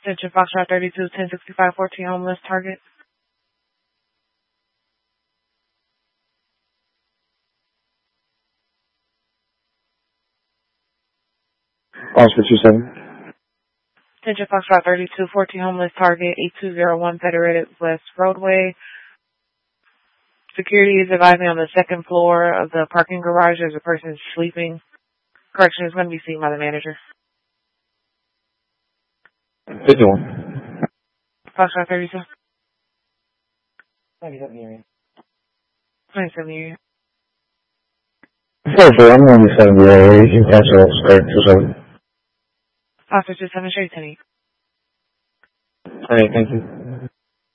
Attention Foxtrot 32, 1065, 14 homeless target. Oscar 27. Attention Foxtrot 32, 14 homeless target, 8201 Federated West Roadway. Security is advising on the second floor of the parking garage. There's a person sleeping. Correction is going to be seen by the manager. 51. Foxtrot 32. 97 area. 97 area. Sure, I'm on the 70 area. You can cancel straight to 7. Officer 7 straight 10. Alright, thank you.